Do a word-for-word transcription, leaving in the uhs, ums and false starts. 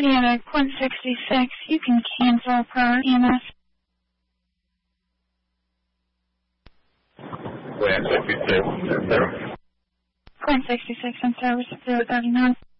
Indiana, Quint sixty-six, you can cancel per E M S. Quint sixty-six, zero. Quint sixty-six in service, zero thirty-nine.